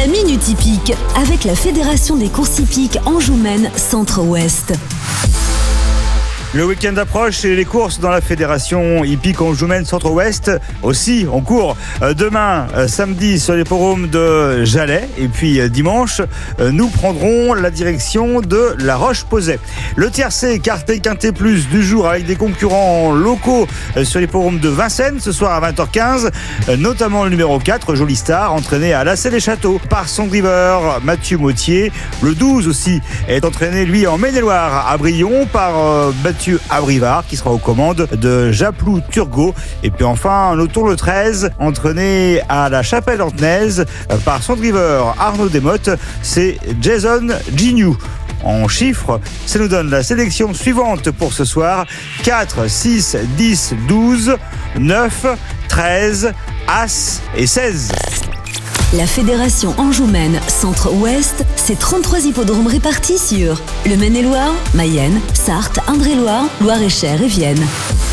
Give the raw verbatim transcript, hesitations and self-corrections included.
La Minute Hippique avec la Fédération des courses hippiques Anjou-Maine Centre-Ouest. Le week-end approche et les courses dans la Fédération hippique Anjou-Maine Centre-Ouest aussi en cours. Demain, samedi, sur l'hippodrome de Jalais. Et puis dimanche, nous prendrons la direction de La Roche-Posay. Le tiercé Quartet Quintet Plus du jour avec des concurrents locaux sur l'hippodrome de Vincennes ce soir à vingt heures quinze. Notamment le numéro quatre, Jolie Star, entraîné à Lassay-les-Châteaux par son driver Mathieu Mautier. Le douze aussi est entraîné, lui, en Maine-et-Loire à Brion par euh, Mathieu Abrivard qui sera aux commandes de Japlou Turgot. Et puis enfin, notons le treize, entraîné à la Chapelle-Antenaise par son driver Arnaud Desmottes, c'est Jason Gignoux. En chiffres, ça nous donne la sélection suivante pour ce soir: quatre, six, dix, douze, neuf, treize, As et seize. La Fédération Anjou-Maine Centre-Ouest, c'est trente-trois hippodromes répartis sur le Maine-et-Loire, Mayenne, Sarthe, Indre-et-Loire, Loire-et-Cher et Vienne.